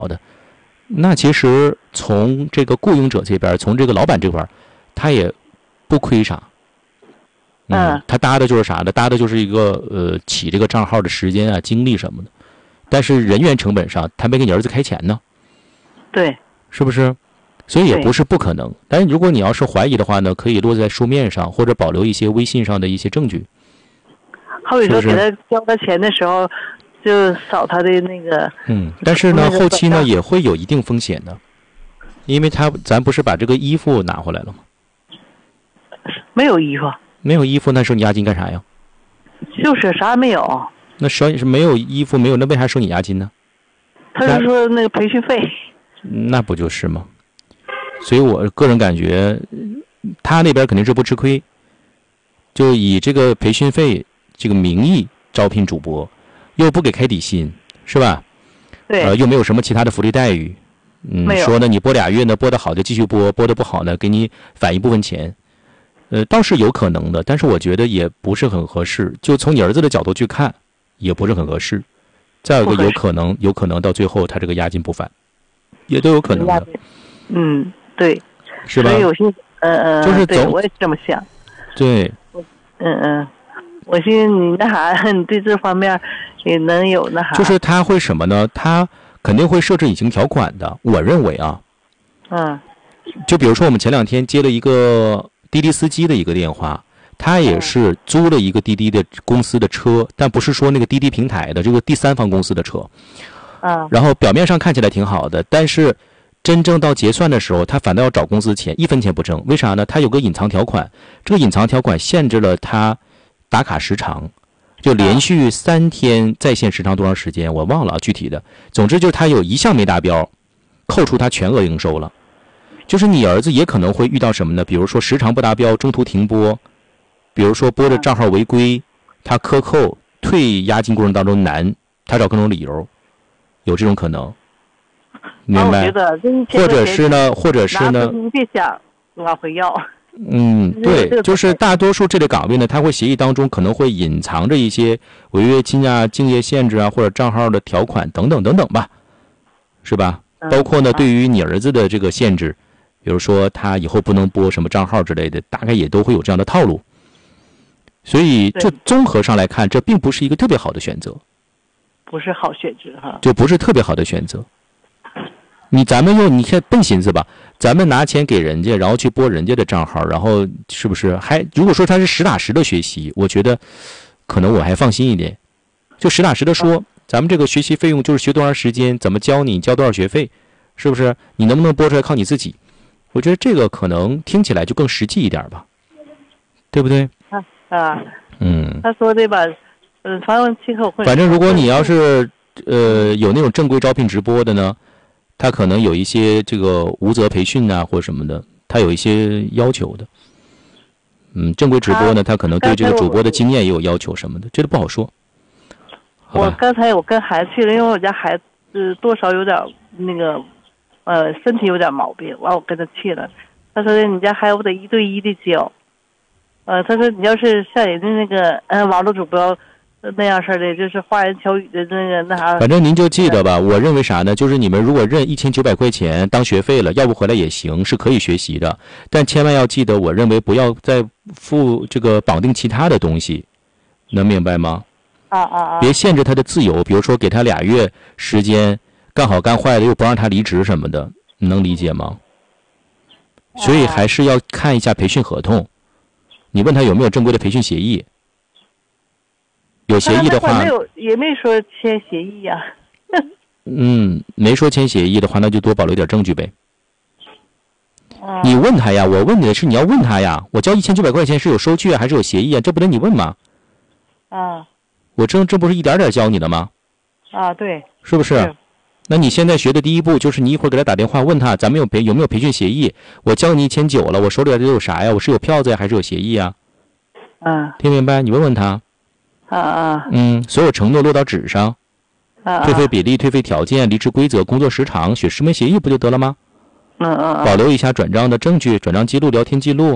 的，那其实从这个雇佣者这边，从这个老板这块，他也不亏啥。他搭的就是啥呢？搭的就是一个起这个账号的时间啊、精力什么的，但是人员成本上，他没给你儿子开钱呢。 对， 是不是？所以也不是不可能。但是如果你要是怀疑的话呢，可以落在书面上，或者保留一些微信上的一些证据。 好比说给他交他钱的时候，就扫他的那个。 但是呢，后期呢也会有一定风险的，因为咱不是把这个衣服拿回来了吗？ 没有衣服。 没有衣服，那收你押金干啥呀？ 就是啥也没有。 那是没有衣服没有，那为啥收你押金呢？ 他是说那个培训费。 那不就是吗？所以我个人感觉，他那边肯定是不吃亏，就以这个培训费这个名义招聘主播，又不给开底薪，是吧？ 对。 又没有什么其他的福利待遇。说呢，你播2月呢，播得好就继续播，播得不好呢，给你返一部分钱。倒是有可能的，但是我觉得也不是很合适。就从你儿子的角度去看，也不是很合适。再有一个有可能到最后他这个押金不返，也都有可能的。 对， 是吧？ 所以有些就是对，我也这么想。 对。 我寻思你那啥，你对这方面也能有那啥。 就是他会什么呢？他肯定会设置隐形条款的。我认为啊，就比如说我们前2天接了一个滴滴司机的一个电话，他也是租了一个滴滴的公司的车，但不是说那个滴滴平台的这个第三方公司的车。然后表面上看起来挺好的，但是真正到结算的时候，他反倒要找公司钱，1分钱不挣。为啥呢？他有个隐藏条款，这个隐藏条款限制了他打卡时长，就连续3天在线时长多长时间，我忘了具体的。总之就是他有一项没达标，扣除他全额营收了。就是你儿子也可能会遇到什么呢？比如说时长不达标，中途停播，比如说播的账号违规，他克扣退押金过程当中难，他找各种理由，有这种可能，明白？或者是呢， 你别想往回要。 对，就是大多数这类岗位呢，他会协议当中可能会隐藏着一些违约金啊、竞业限制啊，或者账号的条款等等等等吧，是吧？包括呢，对于你儿子的这个限制。比如说他以后不能播什么账号之类的，大概也都会有这样的套路。所以这综合上来看，这并不是一个特别好的选择， 不是好选择哈， 就不是特别好的选择。咱们你先笨心思吧，咱们拿钱给人家，然后去播人家的账号，然后是不是如果说他是实打实的学习，我觉得可能我还放心一点。就实打实的说，咱们这个学习费用就是学多长时间，怎么教你，交多少学费，是不是？你能不能播出来靠你自己。我觉得这个可能听起来就更实际一点吧，对不对？ 他说的吧， 反正如果你要是有那种正规招聘直播的呢，他可能有一些这个无责培训啊或者什么的，他有一些要求的。正规直播呢，他可能对这个主播的经验也有要求什么的，这都不好说。 我刚才我跟孩子去了，因为我家孩子多少有点那个。身体有点毛病，完我跟他去了。他说你家孩子我得1对1的教。他说你要是像人家那个网络主播那样式的，就是花言巧语的那啥。 反正您就记得吧，我认为啥呢？就是你们如果认1900块钱当学费了，要不回来也行，是可以学习的。但千万要记得，我认为不要再付这个绑定其他的东西，能明白吗？别限制他的自由，比如说给他2月时间。干好干坏了又不让他离职什么的，你能理解吗？所以还是要看一下培训合同。你问他有没有正规的培训协议，有协议的话， 也没说签协议呀。 没说签协议的话，那就多保留点证据呗。你问他呀，我问你的是你要问他呀。我交1900块钱是有收据还是有协议啊？这不得你问吗？我这不是一点点教你的吗？ 对， 是不是？那你现在学的第一步就是你一会儿给他打电话问他咱们有没有培训协议，我交你1900了，我手里都有啥呀？我是有票子呀还是有协议呀？听明白？你问问他。所有承诺落到纸上，退费比例、退费条件、离职规则、工作时长，写书面协议不就得了吗？保留一下转账的证据、转账记录、聊天记录。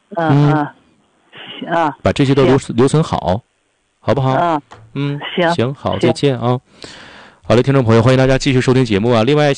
把这些都留存好，好不好？ 行， 好，再见啊。 好的，听众朋友，欢迎大家继续收听节目啊。另外。